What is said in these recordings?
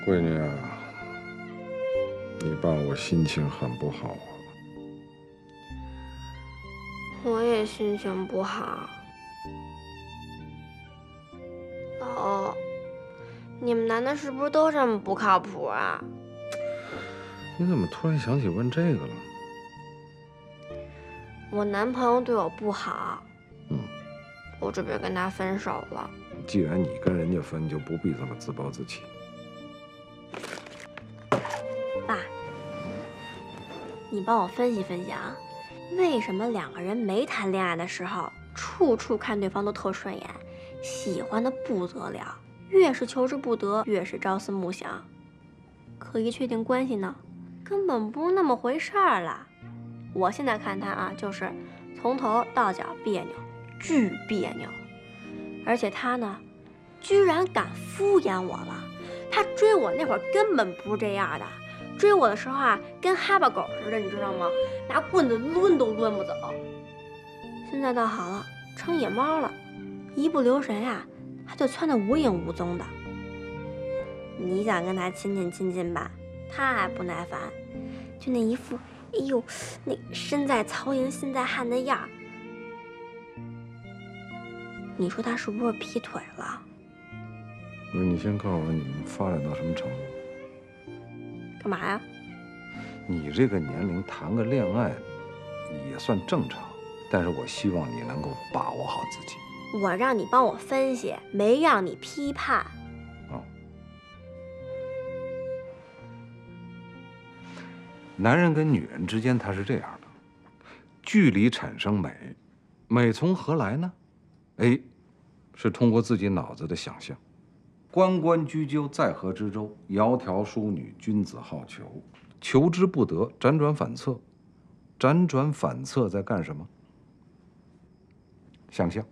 闺女啊，你爸我心情很不好啊。 我也心情不好。老，你们男的是不是都这么不靠谱啊？ 你怎么突然想起问这个了？ 我男朋友对我不好，我准备跟他分手了。 既然你跟人家分，就不必这么自暴自弃。 爸，你帮我分析分析啊，为什么两个人没谈恋爱的时候，处处看对方都特顺眼，喜欢的不得了，越是求之不得，越是朝思暮想，可一确定关系呢，根本不是那么回事儿了。我现在看他啊，就是从头到脚别扭，巨别扭，而且他呢，居然敢敷衍我了。他追我那会儿根本不是这样的，追我的时候啊，跟哈巴狗似的，你知道吗？拿棍子抡都抡不走。现在倒好了，成野猫了，一不留神啊，他就窜得无影无踪的。你想跟他亲近吧，他还不耐烦，就那一副哎呦，那身在曹营心在汉的样儿。你说他是不是劈腿了？ 不是，你先告诉我你们发展到什么程度？ 干嘛呀？ 你这个年龄谈个恋爱也算正常，但是我希望你能够把握好自己。 我让你帮我分析，没让你批判。 哦。男人跟女人之间他是这样的，距离产生美，美从何来呢？是通过自己脑子的想象。关关雎鸠，在河之洲。窈窕淑女，君子好逑。求之不得，辗转反侧。辗转反侧在干什么？想象。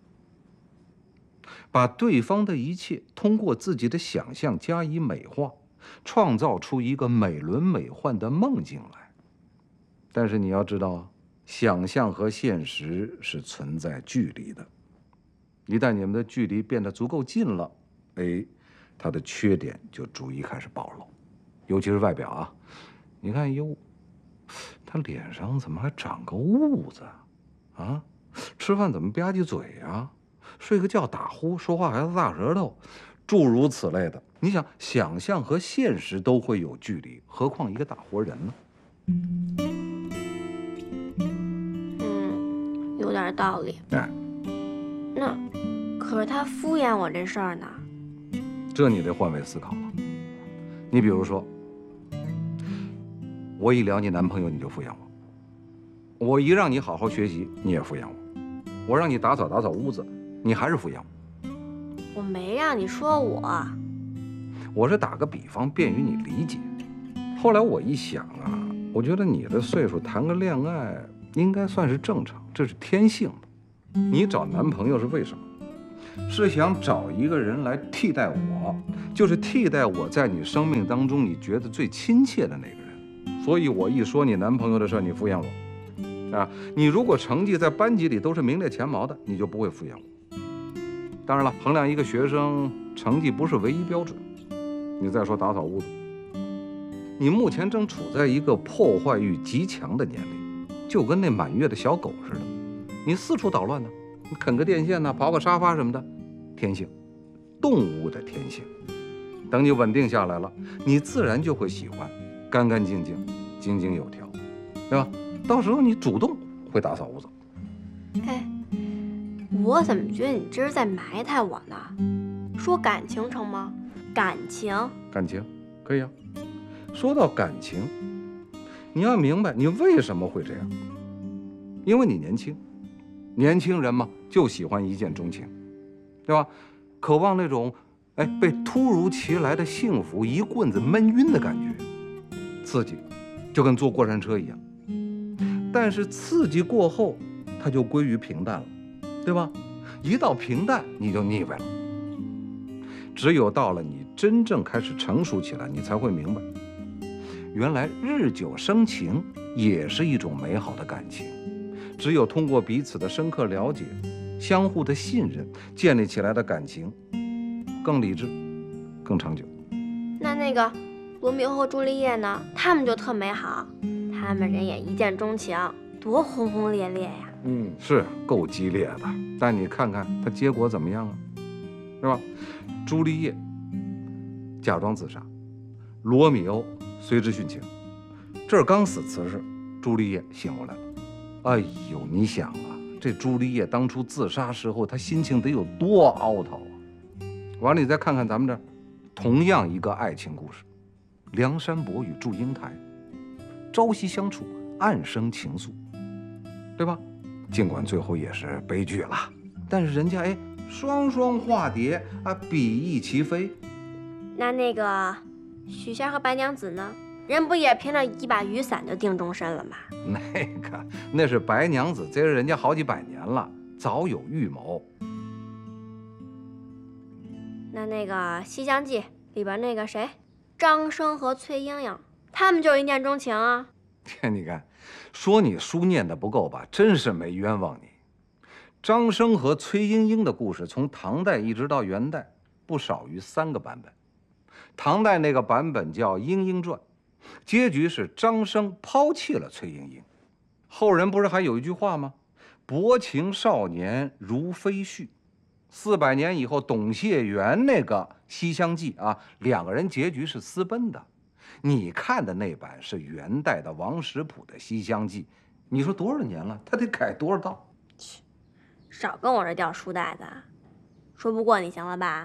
把对方的一切通过自己的想象加以美化，创造出一个美轮美奂的梦境来。但是你要知道啊，想象和现实是存在距离的。一旦你们的距离变得足够近了，他的缺点就逐一开始暴露，尤其是外表啊。你看，哟，他脸上怎么还长个痦子啊？吃饭怎么吧唧嘴啊？睡个觉打呼，说话还是大舌头，诸如此类的。你想，想象和现实都会有距离，何况一个大活人呢？ 有点道理。那可是他敷衍我这事儿呢？ 这你得换位思考了。你比如说，我一聊你男朋友你就敷衍我，我一让你好好学习你也敷衍我，我让你打扫屋子你还是敷衍我。 我没让你说我是打个比方，便于你理解。后来我一想啊，我觉得你的岁数谈个恋爱应该算是正常，这是天性的。你找男朋友是为什么？是想找一个人来替代我，就是替代我在你生命当中你觉得最亲切的那个人。所以我一说你男朋友的事，你敷衍我啊。你如果成绩在班级里都是名列前茅的，你就不会敷衍我。当然了，衡量一个学生成绩不是唯一标准。你再说打扫屋子，你目前正处在一个破坏欲极强的年龄，就跟那满月的小狗似的，你四处捣乱呢，你啃个电线呢，刨个沙发什么的，天性，动物的天性。等你稳定下来了，你自然就会喜欢干干净净、井井有条，对吧？到时候你主动会打扫屋子。 我怎么觉得你这是在埋汰我呢？说感情成吗？感情可以啊。说到感情，你要明白你为什么会这样，因为你年轻，年轻人嘛就喜欢一见钟情，对吧？渴望那种被突如其来的幸福一棍子闷晕的感觉，刺激，就跟坐过山车一样。但是刺激过后，它就归于平淡了，对吧？一到平淡，你就腻歪了。只有到了你真正开始成熟起来，你才会明白，原来日久生情也是一种美好的感情。只有通过彼此的深刻了解，相互的信任，建立起来的感情更理智、更长久。那那个罗密欧和朱丽叶呢，他们就特美好，他们人也一见钟情，多轰轰烈烈呀！ 是够激烈的，但你看看他结果怎么样啊？是吧？朱丽叶假装自杀，罗密欧随之殉情。这儿刚死辞世，朱丽叶醒过来了。哎呦，你想啊，这朱丽叶当初自杀时候，她心情得有多凹头啊！完了，你再看看咱们这儿，同样一个爱情故事，梁山伯与祝英台，朝夕相处，暗生情愫，对吧？尽管最后也是悲剧了，但是人家双双化蝶啊，比翼齐飞。 那个许仙和白娘子呢？人不也凭着一把雨伞就定终身了吗？ 那是白娘子追着人家好几百年了，早有预谋。 那个《西厢记》里边那个谁，张生和崔莺莺，他们就是一见钟情啊。 你看，说你书念的不够吧，真是没冤枉你。张生和崔莺莺的故事，从唐代一直到元代，不少于3个版本。唐代那个版本叫《莺莺传》，结局是张生抛弃了崔莺莺。后人不是还有一句话吗？薄情少年如飞絮。400年以后，董解元那个《西厢记》啊，2个人结局是私奔的。你看的那版是元代的王实甫的《西厢记》，你说多少年了，他得改多少道？ 少跟我这掉书袋子，说不过你行了吧？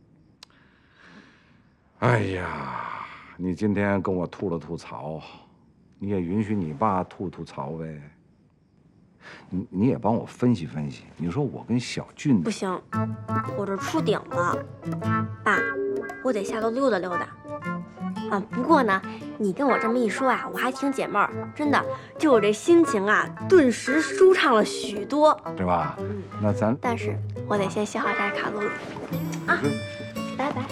哎呀，你今天跟我吐了吐槽，你也允许你爸吐吐槽呗。你也帮我分析分析，你说我跟小俊不行，我这出顶了，爸，我得下楼溜达溜达。啊，不过呢，你跟我这么一说啊，我还挺解闷儿，真的，就我这心情啊，顿时舒畅了许多， 是吧？那咱， 但是我得先消耗点卡路里啊，拜拜。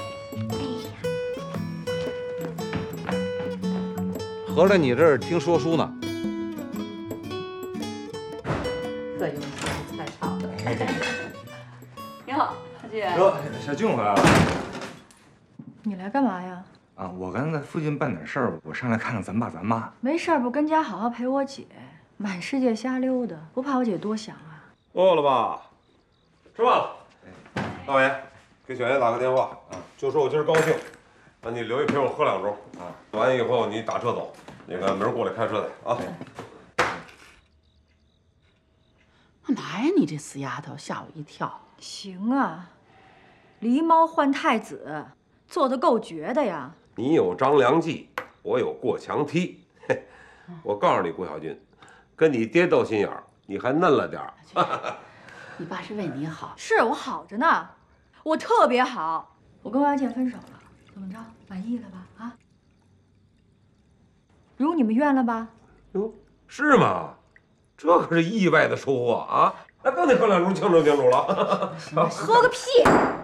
合着你这儿听说书呢？ 可用心，太好了。你好，小姐。 哟，小俊回来了。 你来干嘛呀？ 啊，我刚在附近办点事儿，我上来看看咱爸咱妈。 没事儿，不跟家好好陪我姐，满世界瞎溜达，不怕我姐多想啊？ 饿了吧？吃饭了。大伟，给小爷打个电话啊，就说我今儿高兴，让你留下陪我喝2盅啊。完以后你打车走，那个明儿过来开车来啊。 干嘛呀？你这死丫头，吓我一跳。 行啊，狸猫换太子，做得够绝的呀！ 你有张良计，我有过墙梯。嘿，我告诉你，顾小军，跟你爹斗心眼儿，你还嫩了点儿。 你爸是为你好。 是我好着呢，我特别好。我跟王建分手了，怎么着？满意了吧？啊？如你们愿了吧？ 哟，是吗？这可是意外的收获啊！那更得喝2盅庆祝庆祝了。 喝个屁！